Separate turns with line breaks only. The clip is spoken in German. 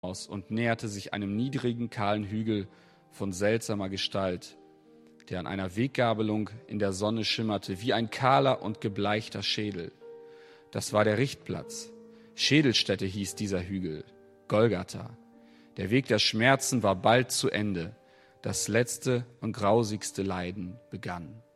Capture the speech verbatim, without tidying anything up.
aus und näherte sich einem niedrigen, kahlen Hügel von seltsamer Gestalt, der an einer Weggabelung in der Sonne schimmerte, wie ein kahler und gebleichter Schädel. Das war der Richtplatz. Schädelstätte hieß dieser Hügel, Golgatha. Der Weg der Schmerzen war bald zu Ende. Das letzte und grausigste Leiden begann.